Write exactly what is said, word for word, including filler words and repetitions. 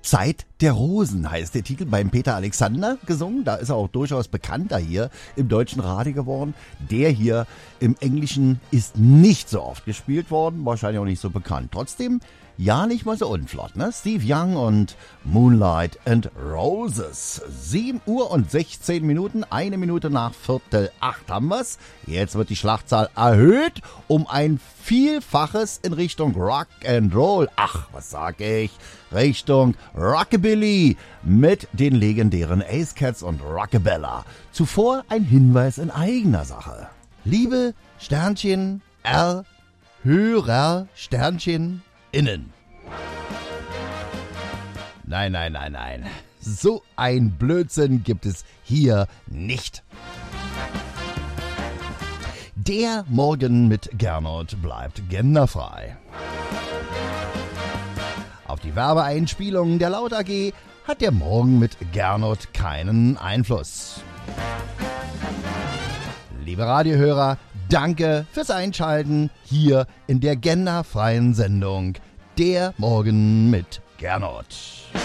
Zeit der Rosen heißt der Titel, beim Peter Alexander gesungen. Da ist er auch durchaus bekannter hier im deutschen Radio geworden. Der hier im Englischen ist nicht so oft gespielt worden, wahrscheinlich auch nicht so bekannt. Trotzdem ja nicht mal so unflott, ne? Steve Young und Moonlight and Roses. sieben Uhr und sechzehn Minuten, eine Minute nach Viertel acht haben wir's. Jetzt wird die Schlachtzahl erhöht um ein Vielfaches in Richtung Rock and Roll. Ach, was sag ich? Richtung Rockabilly mit den legendären Ace Cats und Rockabella. Zuvor ein Hinweis in eigener Sache. Liebe Sternchen R Hörer Sternchen innen. Nein, nein, nein, nein. So ein Blödsinn gibt es hier nicht. Der Morgen mit Gernot bleibt genderfrei. Auf die Werbeeinspielungen der Laut A G hat der Morgen mit Gernot keinen Einfluss. Liebe Radiohörer, danke fürs Einschalten hier in der genderfreien Sendung Der Morgen mit Gernot.